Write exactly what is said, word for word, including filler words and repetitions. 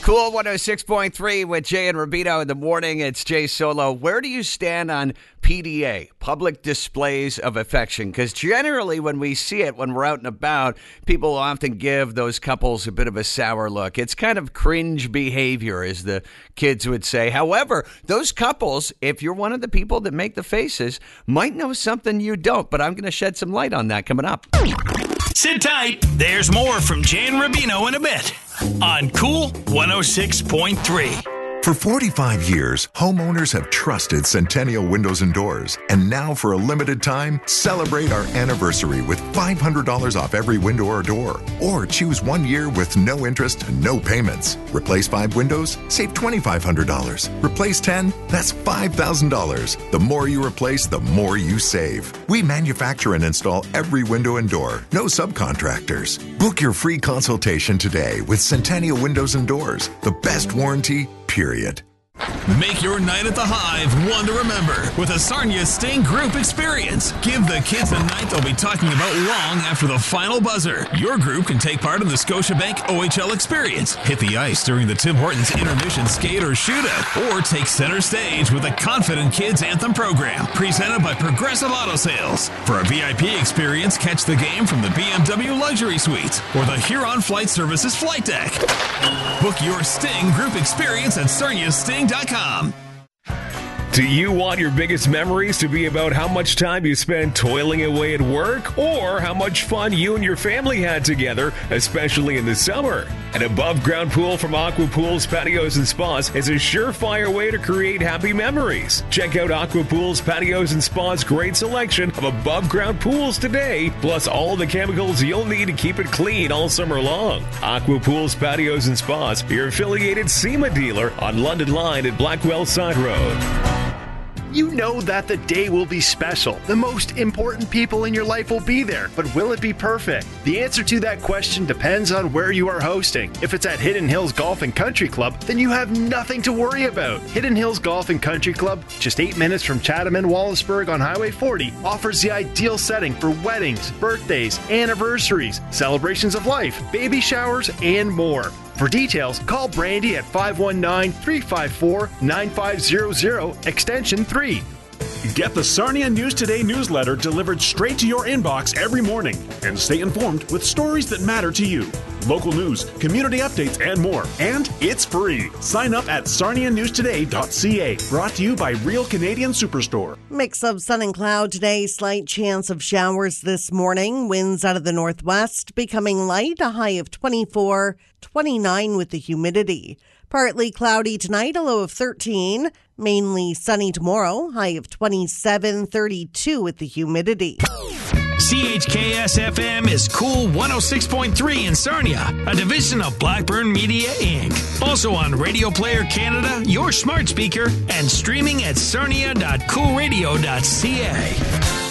Cool one oh six point three with Jay and Rubino in the morning. It's Jay Solo. Where do you stand on P D A, public displays of affection? Because generally when we see it, when we're out and about, people often give those couples a bit of a sour look. It's kind of cringe behavior, as the kids would say. However, those couples, if you're one of the people that make the faces, might know something you don't. But I'm going to shed some light on that coming up. Sit tight. There's more from Jay and Rubino in a bit on Cool one oh six point three. For forty-five years, homeowners have trusted Centennial Windows and Doors. And now for a limited time, celebrate our anniversary with five hundred dollars off every window or door. Or choose one year with no interest and no payments. Replace five windows, save twenty-five hundred dollars. Replace ten, that's five thousand dollars. The more you replace, the more you save. We manufacture and install every window and door. No subcontractors. Book your free consultation today with Centennial Windows and Doors. The best warranty, period. Make your night at the Hive one to remember with a Sarnia Sting Group experience. Give the kids a night they'll be talking about long after the final buzzer. Your group can take part in the Scotiabank O H L experience, hit the ice during the Tim Hortons intermission skate or shootout, or take center stage with the Confident Kids Anthem program, presented by Progressive Auto Sales. For a V I P experience, catch the game from the B M W Luxury Suites or the Huron Flight Services flight deck. Book your Sting Group experience at sarnia sting dot com. Do you want your biggest memories to be about how much time you spend toiling away at work or how much fun you and your family had together, especially in the summer? An above-ground pool from Aqua Pools, Patios, and Spas is a surefire way to create happy memories. Check out Aqua Pools, Patios, and Spas' great selection of above-ground pools today, plus all the chemicals you'll need to keep it clean all summer long. Aqua Pools, Patios, and Spas, your affiliated SEMA dealer on London Line at Blackwell Side Road. You know that the day will be special. The most important people in your life will be there, but will it be perfect? The answer to that question depends on where you are hosting. If it's at Hidden Hills Golf and Country Club, then you have nothing to worry about. Hidden Hills Golf and Country Club, just eight minutes from Chatham and Wallaceburg on Highway forty, offers the ideal setting for weddings, birthdays, anniversaries, celebrations of life, baby showers, and more. For details, call Brandy at five one nine, three five four, nine five zero zero, extension three. Get the Sarnia News Today newsletter delivered straight to your inbox every morning and stay informed with stories that matter to you. Local news, community updates, and more. And it's free. Sign up at sarnia news today dot c a. Brought to you by Real Canadian Superstore. Mix of sun and cloud today. Slight chance of showers this morning. Winds out of the northwest becoming light. A high of twenty-four, twenty-nine with the humidity. Partly cloudy tonight, a low of thirteen. Mainly sunny tomorrow, high of twenty-seven, thirty-two with the humidity. C H K S F M is Cool one oh six point three in Sarnia, a division of Blackburn Media, Incorporated. Also on Radio Player Canada, your smart speaker, and streaming at sarnia dot cool radio dot c a.